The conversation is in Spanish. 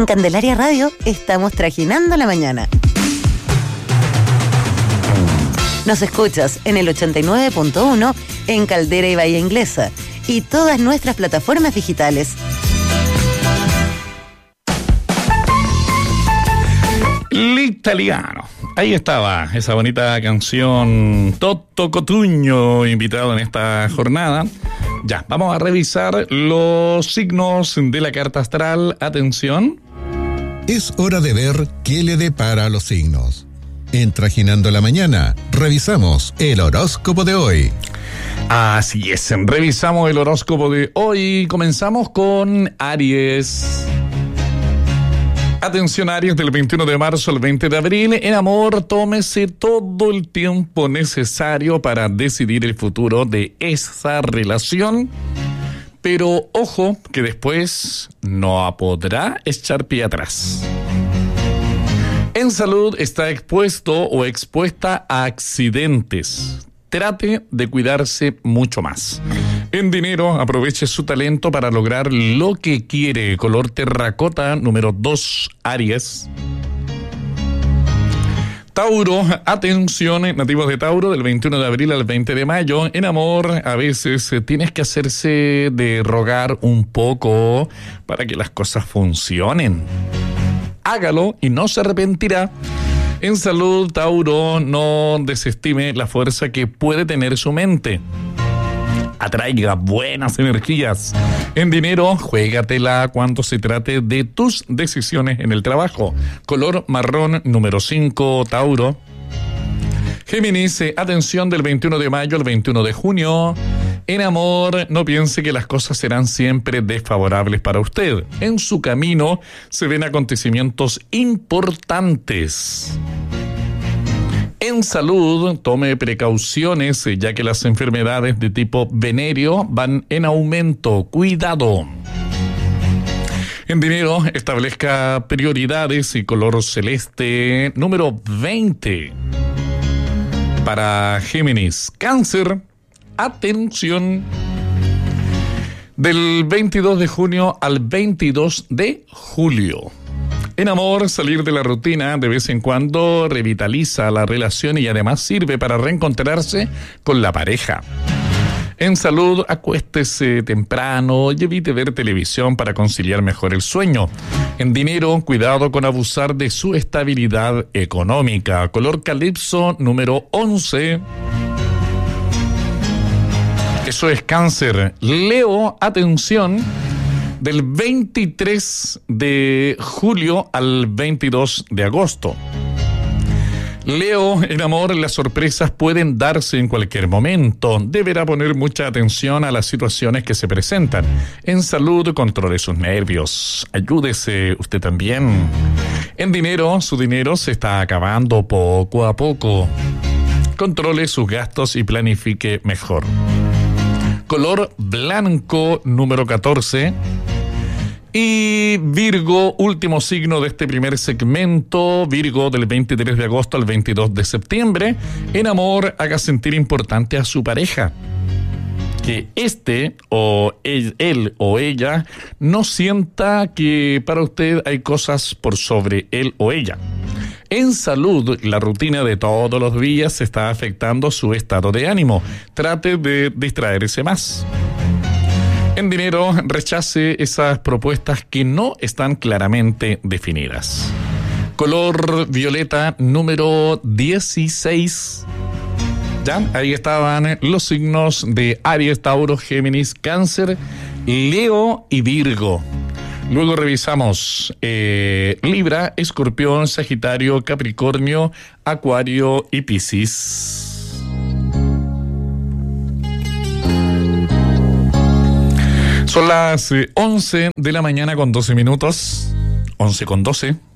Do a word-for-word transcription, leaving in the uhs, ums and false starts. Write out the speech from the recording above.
Candelaria Radio estamos trajinando la mañana. Nos escuchas en el ochenta y nueve punto uno en Caldera y Bahía Inglesa y todas nuestras plataformas digitales. L'Italiano. Ahí estaba esa bonita canción. Toto Cotugno, invitado en esta jornada. Ya, vamos a revisar los signos de la carta astral. Atención. Es hora de ver qué le depara a los signos. En Trajinando la Mañana, revisamos el horóscopo de hoy. Así es, revisamos el horóscopo de hoy. Comenzamos con Aries. Atención, Aries, del veintiuno de marzo al veinte de abril. En amor, tómese todo el tiempo necesario para decidir el futuro de esa relación. Pero ojo, que después no podrá echar pie atrás. En salud, está expuesto o expuesta a accidentes. Trate de cuidarse mucho más. En dinero, aproveche su talento para lograr lo que quiere. Color terracota, número dos, Aries. Tauro, atención, nativos de Tauro, del veintiuno de abril al veinte de mayo. En amor, a veces eh, tienes que hacerse de rogar un poco para que las cosas funcionen. Hágalo y no se arrepentirá. En salud, Tauro, no desestime la fuerza que puede tener su mente. Atraiga buenas energías. En dinero, juégatela cuando se trate de tus decisiones en el trabajo. Color marrón, número cinco, Tauro. Géminis, atención, del veintiuno de mayo al veintiuno de junio. En amor, no piense que las cosas serán siempre desfavorables para usted. En su camino se ven acontecimientos importantes. En salud, tome precauciones, ya que las enfermedades de tipo venéreo van en aumento. Cuidado. En dinero, establezca prioridades y color celeste, número veinte. Para Géminis. Cáncer, atención. Del veintidós de junio al veintidós de julio. En amor, salir de la rutina de vez en cuando revitaliza la relación y además sirve para reencontrarse con la pareja. En salud, acuéstese temprano y evite ver televisión para conciliar mejor el sueño. En dinero, cuidado con abusar de su estabilidad económica. Color calipso, número once. Eso es Cáncer. Leo, atención. Del veintitrés de julio al veintidós de agosto. Leo, en amor, las sorpresas pueden darse en cualquier momento. Deberá poner mucha atención a las situaciones que se presentan. En salud, controle sus nervios. Ayúdese usted también. En dinero, su dinero se está acabando poco a poco. Controle sus gastos y planifique mejor. Color blanco, número catorce. Y Virgo, último signo de este primer segmento. Virgo, del veintitrés de agosto al veintidós de septiembre. En amor, haga sentir importante a su pareja. Que este o él, él o ella no sienta que para usted hay cosas por sobre él o ella. En salud, la rutina de todos los días está afectando su estado de ánimo. Trate de distraerse más. En dinero, rechace esas propuestas que no están claramente definidas. Color violeta, número dieciséis. Ya, ahí estaban los signos de Aries, Tauro, Géminis, Cáncer, Leo y Virgo. Luego revisamos eh, Libra, Escorpión, Sagitario, Capricornio, Acuario y Piscis. Son las eh, once de la mañana con doce minutos. once con doce.